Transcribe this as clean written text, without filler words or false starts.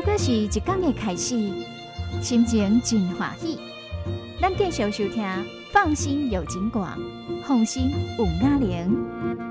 过是一天的开始，心情真欢喜。咱继续收听，放心有景广，放心有雅玲。